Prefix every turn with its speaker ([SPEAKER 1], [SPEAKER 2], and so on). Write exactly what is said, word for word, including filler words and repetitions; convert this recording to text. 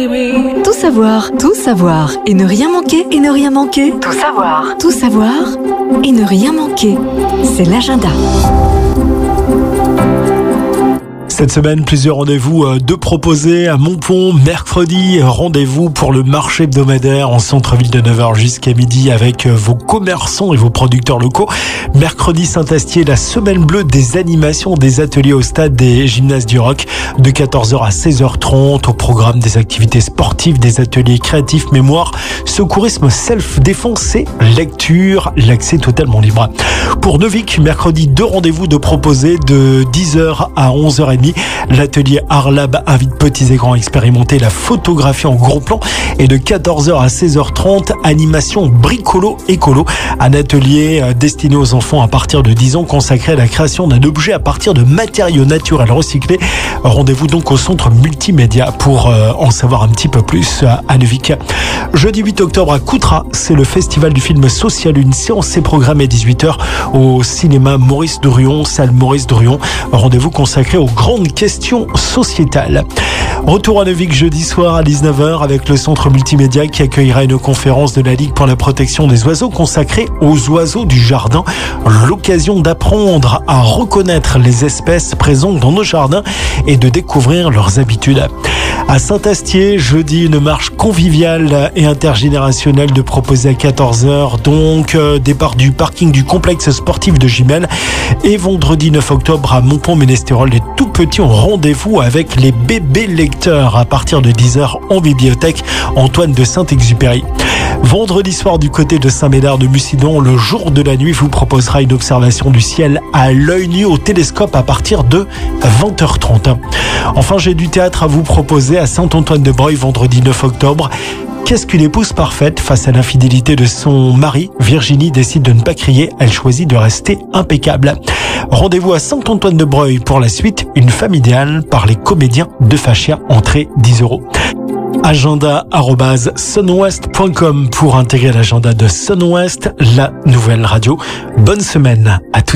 [SPEAKER 1] baby.
[SPEAKER 2] Tout savoir, tout savoir et ne rien manquer, et ne rien manquer.
[SPEAKER 3] Tout savoir,
[SPEAKER 2] tout savoir et ne rien manquer. C'est l'agenda.
[SPEAKER 4] Cette semaine, plusieurs rendez-vous de proposés à Montpont. Mercredi, rendez-vous pour le marché hebdomadaire en centre-ville de neuf heures jusqu'à midi avec vos commerçants et vos producteurs locaux. Mercredi, Saint-Astier, la semaine bleue des animations, des ateliers au stade des Gymnases du Roc de quatorze heures à seize heures trente. Au programme des activités sportives, des ateliers créatifs, mémoire, secourisme, self-défense et lecture. L'accès totalement libre. Pour Neuvik, mercredi, deux rendez-vous de proposés de dix heures à onze heures trente. L'atelier Arlab invite petits et grands à expérimenter la photographie en gros plan et de quatorze heures à seize heures trente, animation bricolo écolo, un atelier destiné aux enfants à partir de dix ans consacré à la création d'un objet à partir de matériaux naturels recyclés. Rendez-vous donc au centre multimédia pour en savoir un petit peu plus à Neuvik. Jeudi huit octobre à Coutras, c'est le festival du film social. Une séance est programmée à dix-huit heures au cinéma Maurice Drouon, salle Maurice Drouon. Rendez-vous consacré aux grandes questions sociétales. Retour à Neuvik jeudi soir à dix-neuf heures avec le centre multimédia qui accueillera une conférence de la Ligue pour la protection des oiseaux consacrée aux oiseaux du jardin. L'occasion d'apprendre à reconnaître les espèces présentes dans nos jardins et de découvrir leurs habitudes. À Saint-Astier, jeudi, une marche conviviale et intergénérationnelle de proposer à quatorze heures, donc euh, départ du parking du complexe sportif de Gimel. Et vendredi neuf octobre à Montpont-Ménestérol, les tout petits ont rendez-vous avec les bébés lecteurs à partir de dix heures en bibliothèque Antoine de Saint-Exupéry. Vendredi soir du côté de Saint-Médard de Mucidon, le jour de la nuit vous proposera une observation du ciel à l'œil nu au télescope à partir de vingt heures trente. Enfin, j'ai du théâtre à vous proposer à Saint-Antoine-de-Breuil vendredi neuf octobre. Qu'est-ce qu'une épouse parfaite face à l'infidélité de son mari? Virginie décide de ne pas crier, elle choisit de rester impeccable. Rendez-vous à Saint-Antoine-de-Breuil pour la suite, une femme idéale par les comédiens de Fachia, entrée dix euros. agenda arobase sunwest point com pour intégrer l'agenda de Sunwest, la nouvelle radio. Bonne semaine à tous.